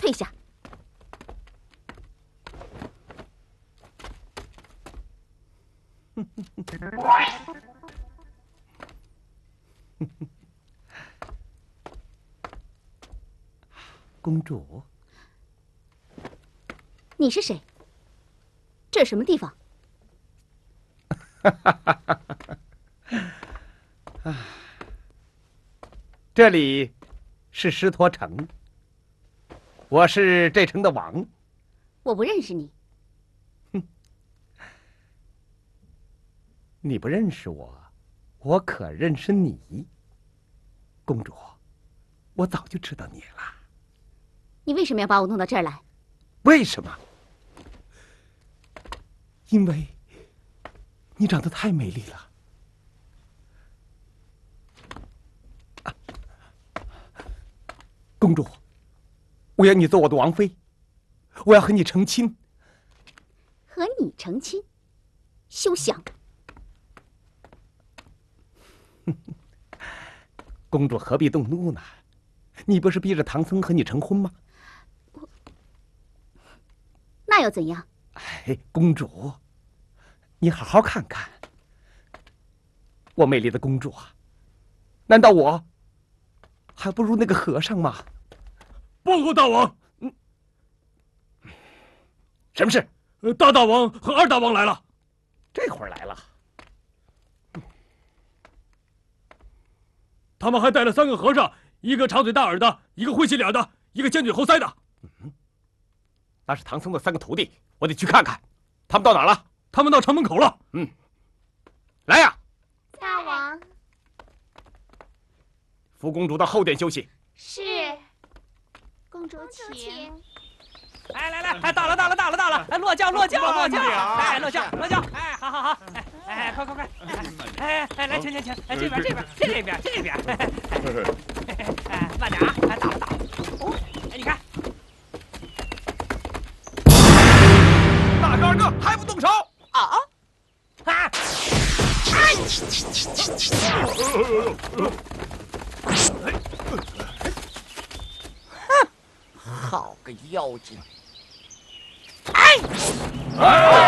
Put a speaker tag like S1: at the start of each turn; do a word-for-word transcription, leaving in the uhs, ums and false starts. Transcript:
S1: 退下。
S2: 公主，
S1: 你是谁？这是什么地方？
S2: 这里是狮驼城，我是这城的王。
S1: 我不认识你。
S2: 你不认识我，我可认识你。公主，我早就知道你了。
S1: 你为什么要把我弄到这儿来？
S2: 为什么？因为你长得太美丽了。啊、公主，我要你做我的王妃，我要和你成亲。
S1: 和你成亲？休想！
S2: 公主何必动怒呢？你不是逼着唐僧和你成婚吗？
S1: 那又怎样？
S2: 哎，公主，你好好看看，我美丽的公主啊，难道我还不如那个和尚吗？
S3: 报告大王，
S2: 嗯，什么事？
S3: 呃，大大王和二大王来了。
S2: 这会儿来了。
S3: 他们还带了三个和尚，一个长嘴大耳的，一个灰心脸的，一个尖嘴猴腮的。
S2: 嗯，那是唐僧的三个徒弟，我得去看看，他们到哪儿了？
S3: 他们到城门口了。
S2: 嗯，来呀！
S4: 大王，
S2: 扶公主到后殿休息。
S4: 是。公主请。
S5: 哎，来来，哎，到了，到了，到了，到了！哎，落轿，落轿，落轿！哎，落轿，落轿！哎，好好好！哎哎，快快快！哎哎，来，请请请！哎，这边这边这边这边！哎，慢点啊！哎，到了到了！哦，哎，你看，
S2: 大哥二哥还不动手
S5: 啊啊！哎！
S6: 好个妖精！
S5: 哎！
S2: 哎！